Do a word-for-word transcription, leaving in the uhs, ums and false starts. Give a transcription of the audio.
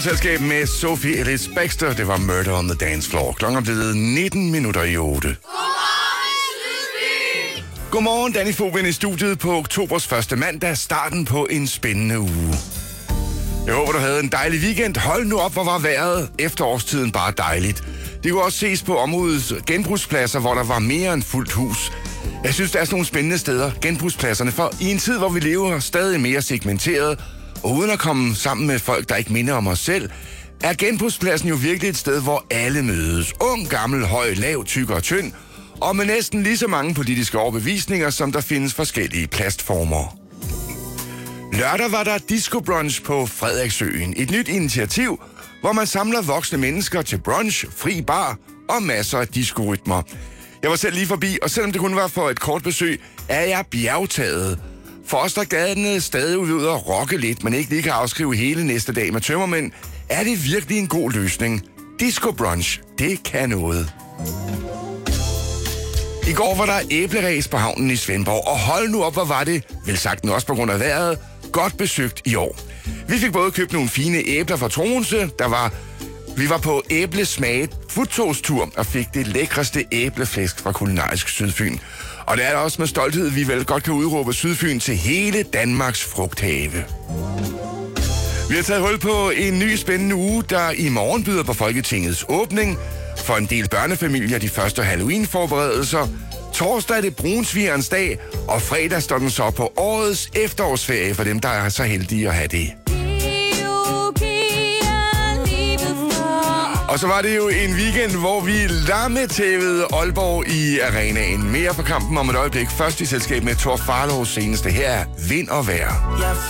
Selskab med Sophie Ellis Bextor. Det var Murder on the Dance Floor. Klokken er blevet nitten minutter i otte. Godmorgen, Danny Fogh i studiet på oktobers første mandag. Starten på en spændende uge. Jeg håber, du havde en dejlig weekend. Hold nu op, hvor var vejret. Efterårstiden bare dejligt. Det kunne også ses på områdets genbrugspladser, hvor der var mere end fuldt hus. Jeg synes, der er sådan nogle spændende steder, genbrugspladserne, for i en tid, hvor vi lever stadig mere segmenteret, og uden at komme sammen med folk, der ikke minder om os selv, er genbrugspladsen jo virkelig et sted, hvor alle mødes. Ung, gammel, høj, lav, tyk og tynd, og med næsten lige så mange politiske overbevisninger, som der findes forskellige plastformer. Lørdag var der disco brunch på Frederiksøen. Et nyt initiativ, hvor man samler voksne mennesker til brunch, fri bar og masser af disco-rytmer. Jeg var selv lige forbi, og selvom det kun var for et kort besøg, er jeg bjergtaget. For os, der gadene stadig ud og rocke lidt, men ikke lige kan afskrive hele næste dag med tømmermænd, er det virkelig en god løsning. Disco brunch, det kan noget. I går var der æbleræs på havnen i Svendborg, og hold nu op, hvor var det, vel sagt nu også på grund af vejret, godt besøgt i år. Vi fik både købt nogle fine æbler fra Troense, der var... Vi var på æblesmage futtostur og fik det lækreste æbleflæsk fra Kulinarisk Sydfyn. Og det er også med stolthed, vi vel godt kan udråbe Sydfyn til hele Danmarks frugthave. Vi har taget hul på en ny spændende uge, der i morgen byder på Folketingets åbning. For en del børnefamilier de første Halloween-forberedelser. Torsdag er det brunsvigerens dag, og fredag står den så på årets efterårsferie for dem, der er så heldige at have det. Og så var det jo en weekend, hvor vi lammetævede Aalborg i arenaen. Mere på kampen om et øjeblik. Først i selskab med Thor Farlows seneste. Her er Vind og Vejr. Jeg